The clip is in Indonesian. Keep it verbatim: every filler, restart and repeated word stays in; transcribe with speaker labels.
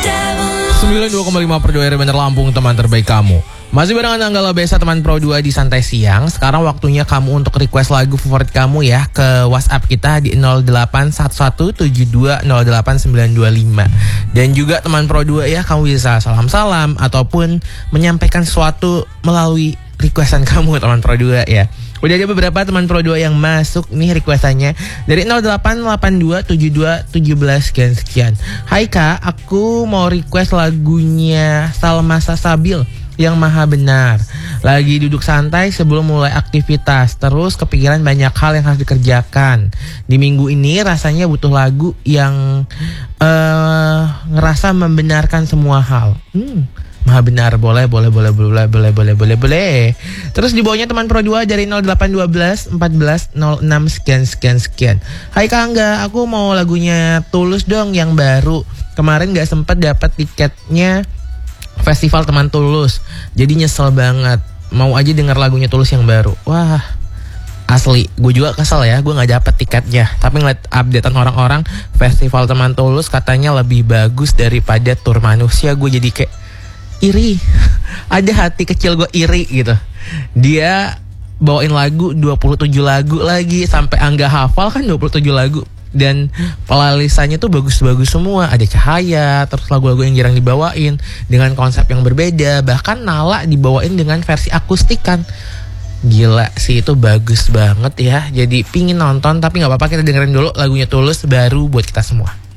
Speaker 1: sembilan puluh dua koma lima per dua R Bener Lampung, teman terbaik kamu. Masih barengan Anggala Besa, teman Pro dua di Santai Siang. Sekarang waktunya kamu untuk request lagu favorit kamu ya ke WhatsApp kita di nol delapan satu satu tujuh dua nol delapan sembilan dua lima. Dan juga teman Pro dua ya, kamu bisa salam-salam ataupun menyampaikan sesuatu melalui requestan kamu teman Pro dua ya. Udah ada beberapa teman Pro dua yang masuk nih requestannya dari nol delapan delapan dua tujuh dua satu tujuh sekian sekian. Hai Kak, aku mau request lagunya Salma Sabil yang Maha Benar. Lagi duduk santai sebelum mulai aktivitas, terus kepikiran banyak hal yang harus dikerjakan. Di minggu ini rasanya butuh lagu yang uh, ngerasa membenarkan semua hal. Hmm. Maha Benar, boleh, boleh, boleh, boleh, boleh, boleh, boleh, boleh. Terus di bawahnya teman Pro dua dari nol delapan satu dua empat belas nol enam sekian sekian sekian. Hai Kak Angga, aku mau lagunya Tulus dong yang baru. Kemarin gak sempet dapat tiketnya festival teman Tulus, jadi nyesel banget. Mau aja denger lagunya Tulus yang baru. Wah, asli, gue juga kesel ya, gue gak dapet tiketnya. Tapi ngeliat updatean orang-orang, festival teman Tulus katanya lebih bagus daripada Tur Manusia. Gue jadi kayak iri. Ada hati kecil gue iri gitu. Dia bawain lagu dua puluh tujuh lagu lagi, sampai Angga hafal kan dua puluh tujuh lagu. Dan pelalisannya tuh bagus-bagus semua. Ada Cahaya, terus lagu-lagu yang jarang dibawain dengan konsep yang berbeda. Bahkan Nala dibawain dengan versi akustikan. Gila sih, itu bagus banget ya. Jadi pingin nonton, tapi gak apa-apa, kita dengerin dulu lagunya Tulus baru buat kita semua.